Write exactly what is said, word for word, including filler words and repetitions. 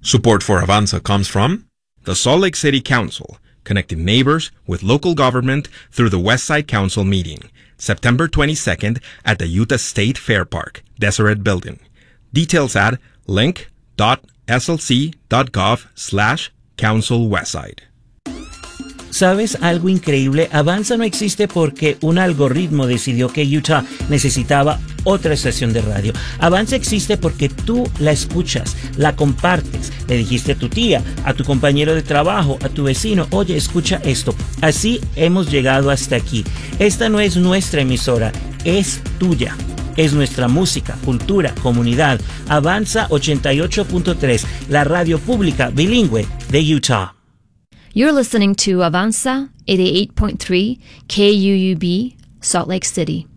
Support for Avanza comes from the Salt Lake City Council, connecting neighbors with local government through the West Side Council meeting, September twenty-second at the Utah State Fair Park, Deseret Building. Details at link.slc.gov slash council westside. ¿Sabes algo increíble? Avanza no existe porque un algoritmo decidió que Utah necesitaba otra estación de radio. Avanza existe porque tú la escuchas, la compartes. Le dijiste a tu tía, a tu compañero de trabajo, a tu vecino, oye, escucha esto. Así hemos llegado hasta aquí. Esta no es nuestra emisora, es tuya. Es nuestra música, cultura, comunidad. Avanza ochenta y ocho punto tres, la radio pública bilingüe de Utah. You're listening to Avanza eighty-eight point three K U U B, Salt Lake City.